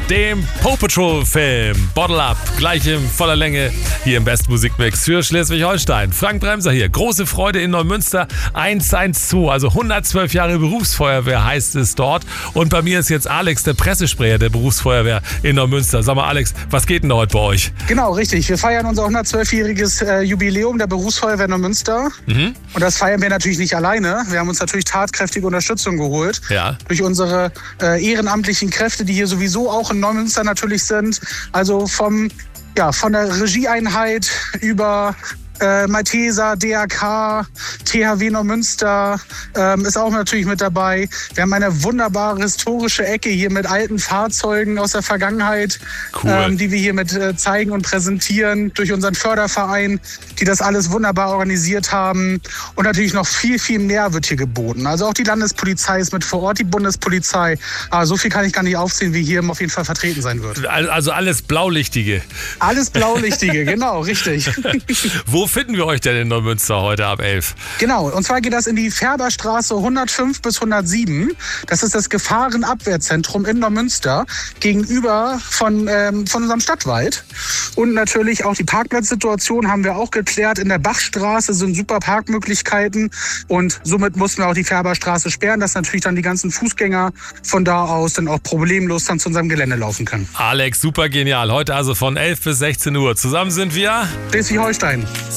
dem Paw Patrol Film Bottle Up, gleich in voller Länge hier im Best Musikmix für Schleswig-Holstein. Frank Bremser hier, große Freude in Neumünster, 112, also 112 Jahre Berufsfeuerwehr heißt es dort. Und bei mir ist jetzt Alex, der Pressesprecher der Berufsfeuerwehr in Neumünster. Sag mal Alex, was geht denn da heute bei euch? Genau, richtig. Wir feiern unser 112-jähriges Jubiläum der Berufsfeuerwehr Neumünster. Und das feiern wir natürlich nicht alleine. Wir haben uns natürlich tatkräftige Unterstützung geholt. Ja. Durch unsere ehrenamtlichen Kräfte, die hier sowieso auch in Neumünster natürlich sind. Also von der Regieeinheit über Malteser, DRK, THW Neumünster ist auch natürlich mit dabei. Wir haben eine wunderbare historische Ecke hier mit alten Fahrzeugen aus der Vergangenheit, Cool. die wir hier mit zeigen und präsentieren durch unseren Förderverein, die das alles wunderbar organisiert haben. Und natürlich noch viel, viel mehr wird hier geboten. Also auch die Landespolizei ist mit vor Ort, die Bundespolizei. Aber so viel kann ich gar nicht aufzählen, wie hier auf jeden Fall vertreten sein wird. Also alles Blaulichtige. Alles Blaulichtige, genau, richtig. Wo finden wir euch denn in Neumünster heute ab 11? Genau, und zwar geht das in die Färberstraße 105 bis 107. Das ist das Gefahrenabwehrzentrum in Neumünster gegenüber von unserem Stadtwald. Und natürlich auch die Parkplatzsituation haben wir auch geklärt. In der Bachstraße sind super Parkmöglichkeiten und somit mussten wir auch die Färberstraße sperren, dass natürlich dann die ganzen Fußgänger von da aus dann auch problemlos dann zu unserem Gelände laufen können. Alex, super genial. Heute also von 11 bis 16 Uhr. Zusammen sind wir Schleswig-Holstein.